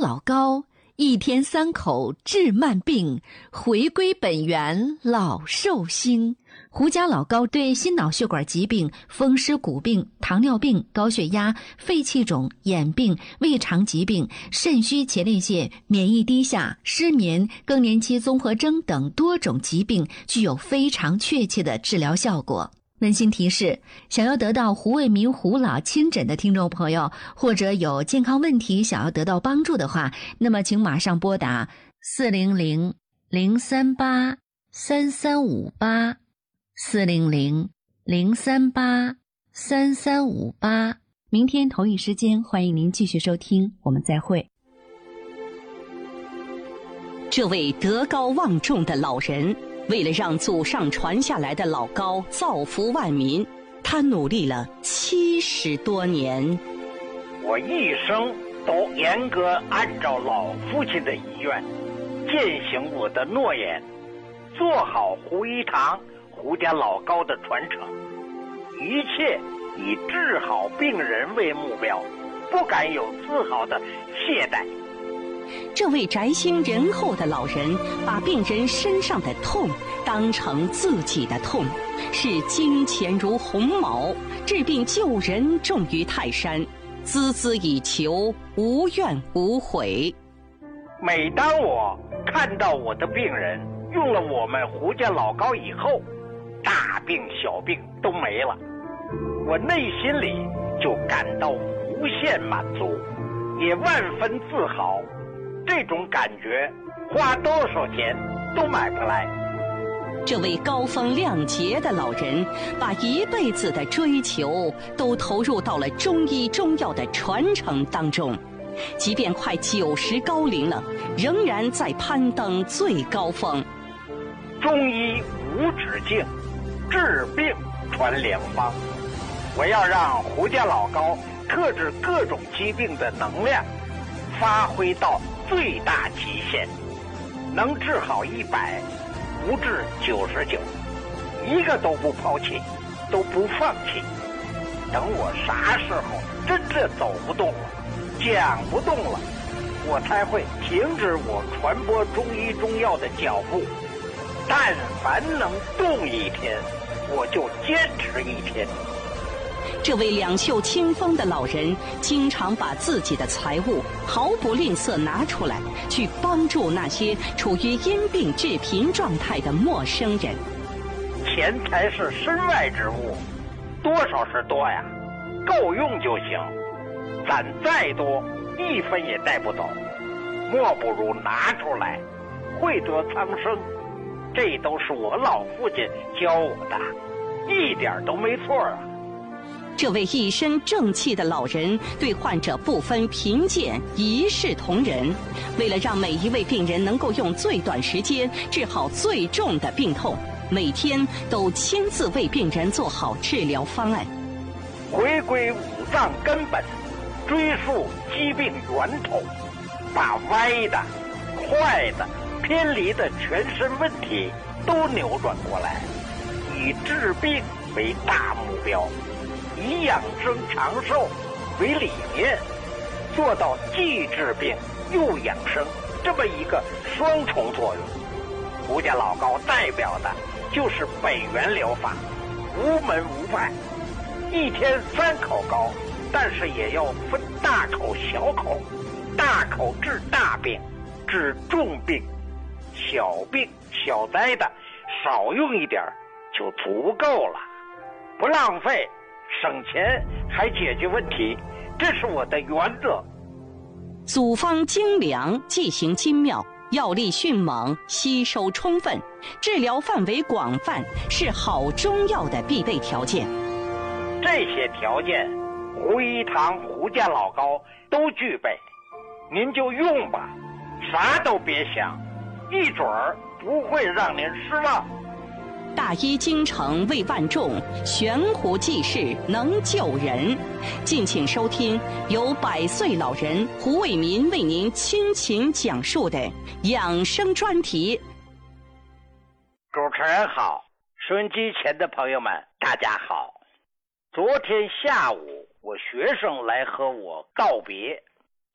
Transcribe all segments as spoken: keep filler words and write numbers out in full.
老高，一天三口治慢病，回归本源老寿星。胡家老高对心脑血管疾病、风湿骨病、糖尿病、高血压、肺气肿、眼病、胃肠疾病、肾虚前列腺、免疫低下、失眠、更年期综合征等多种疾病具有非常确切的治疗效果。温馨提示，想要得到胡卫民胡老亲诊的听众朋友，或者有健康问题想要得到帮助的话，那么请马上拨打四零零零三八三三五八四零零零三八三三五八。明天同一时间，欢迎您继续收听，我们再会。 这位德高望重的老人，为了让祖上传下来的老高造福万民，他努力了七十多年。 我一生都严格按照老父亲的遗愿，践行我的诺言，做好胡一堂胡家老高的传承，一切以治好病人为目标，不敢有丝毫的懈怠。 这位宅心仁厚的老人，把病人身上的痛当成自己的痛，视金钱如鸿毛，治病救人重于泰山，孜孜以求，无怨无悔。 每当我看到我的病人用了我们胡家老高以后，大病小病都没了，我内心里就感到无限满足，也万分自豪。这种感觉花多少钱都买不来。 这位高风亮节的老人，把一辈子的追求都投入到了中医中药的传承当中，即便快九十高龄了，仍然在攀登最高峰。 中医无止境，治病传良方。我要让胡家老高克制各种疾病的能量发挥到最大极限，能治好一百，不治九十九，一个都不抛弃，都不放弃。等我啥时候真正走不动了，讲不动了，我才会停止我传播中医中药的脚步。但凡能动一天，我就坚持一天。 这位两袖清风的老人，经常把自己的财物毫不吝啬拿出来，去帮助那些处于因病致贫状态的陌生人。 钱财是身外之物，多少是多呀，够用就行。攒再多，一分也带不走，莫不如拿出来，惠得苍生。这都是我老父亲教我的，一点都没错啊。 这位一身正气的老人对患者不分贫贱，一视同仁。为了让每一位病人能够用最短时间治好最重的病痛，每天都亲自为病人做好治疗方案。 回归五脏根本，追溯疾病源头，把歪的、坏的、偏离的全身问题都扭转过来，以治病为大目标，以养生长寿为理念，做到既治病又养生这么一个双重作用。胡家老高代表的就是北元疗法，无门无派，一天三口高，但是也要分大口小口，大口治大病，治重病，小病小灾的少用一点就足够了，不浪费，省钱还解决问题，这是我的原则。 组方精良，剂型精妙，药力迅猛，吸收充分，治疗范围广泛，是好中药的必备条件。 这些条件，胡一堂胡家老高都具备，您就用吧，啥都别想，一准儿不会让您失望。 大医精诚为万众，悬壶济世能救人。敬请收听由百岁老人胡卫民为您倾情讲述的养生专题。 主持人好，收音机前的朋友们大家好。昨天下午我学生来和我道别，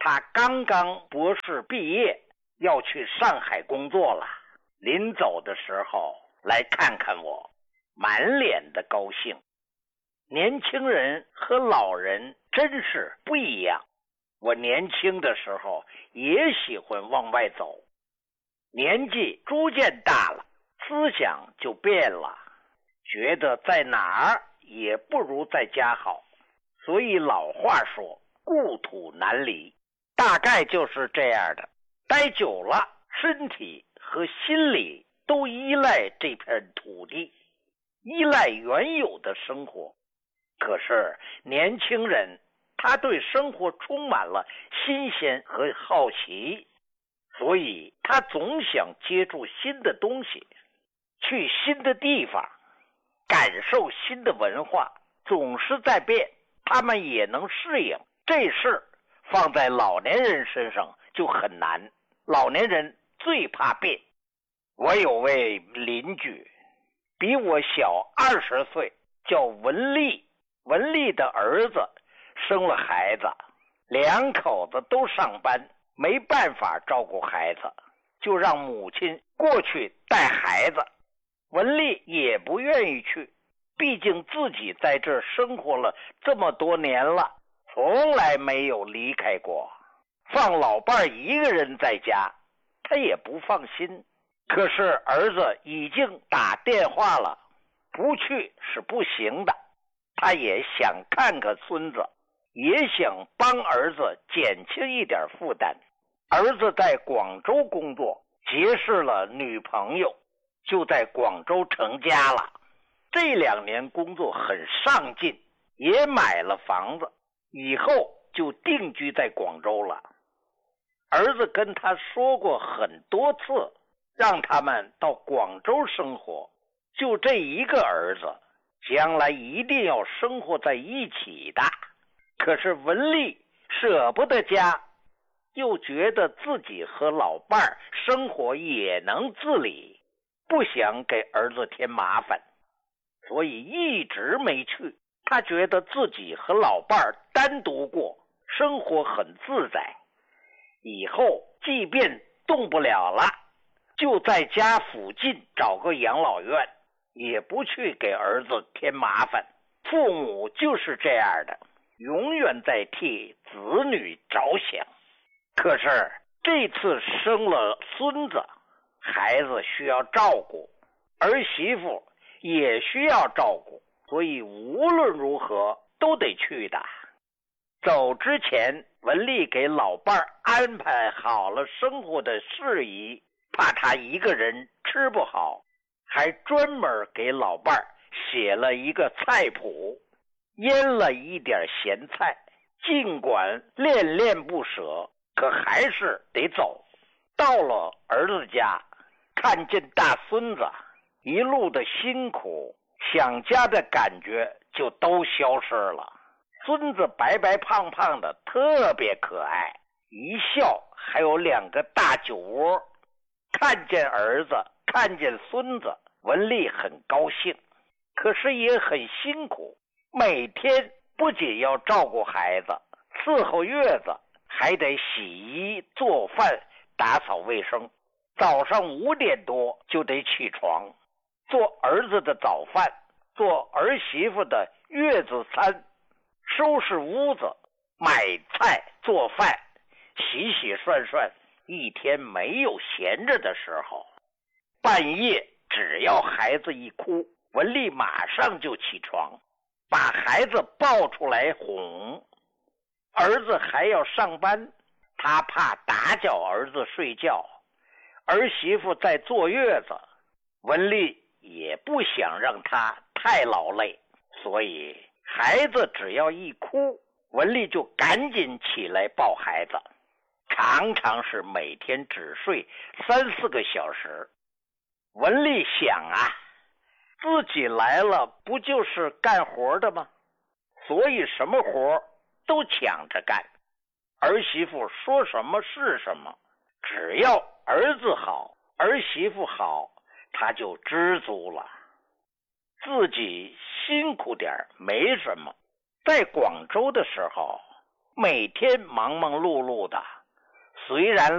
他刚刚博士毕业，要去上海工作了。临走的时候来看看我，满脸的高兴。年轻人和老人真是不一样。我年轻的时候也喜欢往外走，年纪逐渐大了，思想就变了，觉得在哪儿也不如在家好。所以老话说故土难离，大概就是这样的。待久了，身体和心理都依赖这片土地，依赖原有的生活。可是年轻人他对生活充满了新鲜和好奇，所以他总想接触新的东西，去新的地方，感受新的文化，总是在变，他们也能适应。这事放在老年人身上就很难，老年人最怕变。我有位邻居比我小二十岁，叫文丽。文丽的儿子生了孩子，两口子都上班，没办法照顾孩子，就让母亲过去带孩子。文丽也不愿意去，毕竟自己在这儿生活了这么多年了，从来没有离开过。放老伴一个人在家，他也不放心。可是儿子已经打电话了，不去是不行的。他也想看看孙子，也想帮儿子减轻一点负担。儿子在广州工作，结识了女朋友，就在广州成家了。这两年工作很上进，也买了房子，以后就定居在广州了。儿子跟他说过很多次，让他们到广州生活。就这一个儿子，将来一定要生活在一起的。可是文丽舍不得家，又觉得自己和老伴儿生活也能自理，不想给儿子添麻烦，所以一直没去。他觉得自己和老伴儿单独过，生活很自在，以后即便动不了了，就在家附近找个养老院，也不去给儿子添麻烦。父母就是这样的，永远在替子女着想。可是这次生了孙子，孩子需要照顾，儿媳妇也需要照顾，所以无论如何都得去的。走之前，文丽给老伴儿安排好了生活的事宜，怕他一个人吃不好，还专门给老伴儿写了一个菜谱，腌了一点咸菜。尽管恋恋不舍，可还是得走。到了儿子家，看见大孙子，一路的辛苦，想家的感觉就都消失了。孙子白白胖胖的，特别可爱，一笑还有两个大酒窝。看见儿子，看见孙子，文丽很高兴，可是也很辛苦。每天不仅要照顾孩子，伺候月子，还得洗衣做饭打扫卫生。早上五点多就得起床，做儿子的早饭，做儿媳妇的月子餐，收拾屋子，买菜做饭，洗洗涮涮，一天没有闲着的时候。半夜只要孩子一哭，文丽马上就起床，把孩子抱出来哄。儿子还要上班，他怕打搅儿子睡觉，儿媳妇在坐月子，文丽也不想让他太劳累，所以孩子只要一哭，文丽就赶紧起来抱孩子，常常是每天只睡三四个小时。文丽想啊，自己来了不就是干活的吗？所以什么活都抢着干，儿媳妇说什么是什么，只要儿子好，儿媳妇好，他就知足了。自己辛苦点没什么。在广州的时候， 每天忙忙碌碌的，虽然